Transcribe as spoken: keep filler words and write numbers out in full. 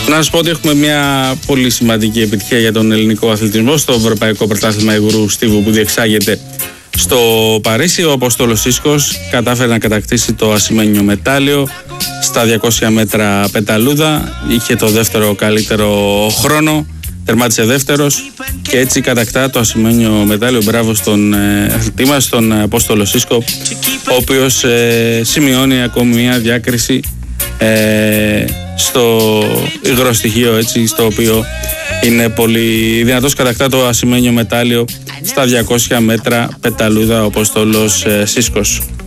Να σας πω ότι έχουμε μια πολύ σημαντική επιτυχία για τον ελληνικό αθλητισμό στο Ευρωπαϊκό Πρωτάθλημα Υγρού Στίβου που διεξάγεται στο Παρίσι. Ο Απόστολος Σίσκος κατάφερε να κατακτήσει το ασημένιο μετάλλιο στα διακόσια μέτρα πεταλούδα. Είχε το δεύτερο καλύτερο χρόνο, τερμάτισε δεύτερος και έτσι κατακτά το ασημένιο μετάλλιο. Μπράβο στον αθλητή μας, τον Απόστολο Σίσκο, ο οποίος ε, σημειώνει ακόμη μια διάκριση ε, στο υγρό στοιχείο, έτσι, στο οποίο είναι πολύ δυνατός. Κατακτά το ασημένιο μετάλλιο στα διακόσια μέτρα πεταλούδα ο Απόστολος ε, Σίσκος.